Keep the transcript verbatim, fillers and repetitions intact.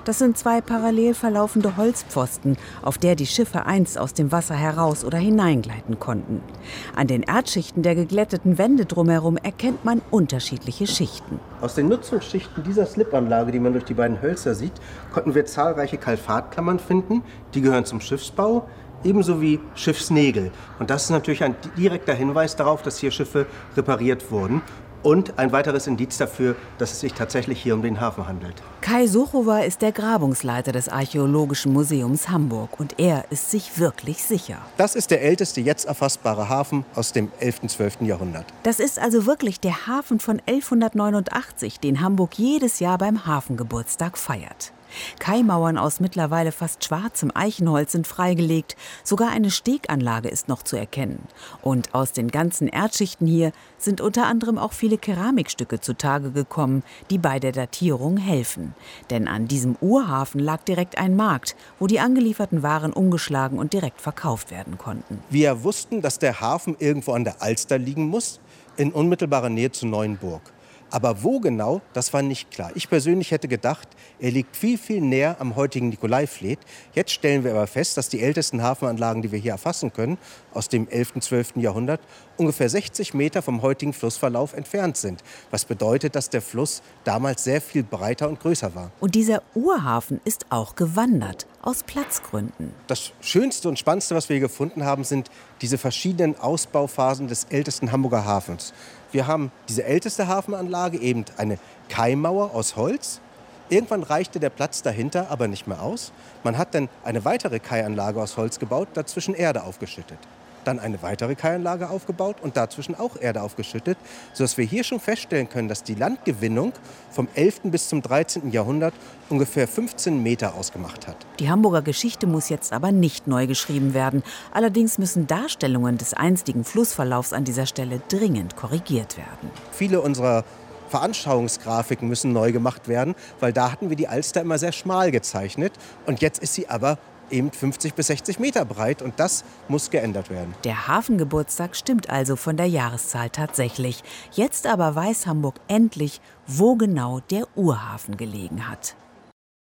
Das sind zwei parallel verlaufende Holzpfosten, auf der die Schiffe einst aus dem Wasser heraus oder hineingleiten konnten. An den Erdschichten der geglätteten Wände drumherum erkennt man unterschiedliche Schichten. Aus den Nutzungsschichten dieser Slipanlage, die man durch die beiden Hölzer sieht, konnten wir zahlreiche Kalfatklammern finden. Die gehören zum Schiffsbau, ebenso wie Schiffsnägel. Und das ist natürlich ein direkter Hinweis darauf, dass hier Schiffe repariert wurden. Und ein weiteres Indiz dafür, dass es sich tatsächlich hier um den Hafen handelt. Kai Suchowa ist der Grabungsleiter des Archäologischen Museums Hamburg. Und er ist sich wirklich sicher. Das ist der älteste jetzt erfassbare Hafen aus dem elften, zwölften Jahrhundert. Das ist also wirklich der Hafen von elfhundertneunundachtzig, den Hamburg jedes Jahr beim Hafengeburtstag feiert. Kaimauern aus mittlerweile fast schwarzem Eichenholz sind freigelegt. Sogar eine Steganlage ist noch zu erkennen. Und aus den ganzen Erdschichten hier sind unter anderem auch viele Keramikstücke zutage gekommen, die bei der Datierung helfen. Denn an diesem Urhafen lag direkt ein Markt, wo die angelieferten Waren umgeschlagen und direkt verkauft werden konnten. Wir wussten, dass der Hafen irgendwo an der Alster liegen muss, in unmittelbarer Nähe zu Neuenburg. Aber wo genau, das war nicht klar. Ich persönlich hätte gedacht, er liegt viel, viel näher am heutigen Nikolaivliet. Jetzt stellen wir aber fest, dass die ältesten Hafenanlagen, die wir hier erfassen können, aus dem elften, zwölften Jahrhundert, ungefähr sechzig Meter vom heutigen Flussverlauf entfernt sind. Was bedeutet, dass der Fluss damals sehr viel breiter und größer war. Und dieser Urhafen ist auch gewandert, aus Platzgründen. Das Schönste und Spannendste, was wir hier gefunden haben, sind diese verschiedenen Ausbauphasen des ältesten Hamburger Hafens. Wir haben diese älteste Hafenanlage, eben eine Kaimauer aus Holz. Irgendwann reichte der Platz dahinter aber nicht mehr aus. Man hat dann eine weitere Kaianlage aus Holz gebaut, dazwischen Erde aufgeschüttet. Dann eine weitere Kaianlage aufgebaut und dazwischen auch Erde aufgeschüttet, sodass wir hier schon feststellen können, dass die Landgewinnung vom elften bis zum dreizehnten Jahrhundert ungefähr fünfzehn Meter ausgemacht hat. Die Hamburger Geschichte muss jetzt aber nicht neu geschrieben werden. Allerdings müssen Darstellungen des einstigen Flussverlaufs an dieser Stelle dringend korrigiert werden. Viele unserer Veranschauungsgrafiken müssen neu gemacht werden, weil da hatten wir die Alster immer sehr schmal gezeichnet. Und jetzt ist sie aber eben fünfzig bis sechzig Meter breit und das muss geändert werden. Der Hafengeburtstag stimmt also von der Jahreszahl tatsächlich. Jetzt aber weiß Hamburg endlich, wo genau der Urhafen gelegen hat.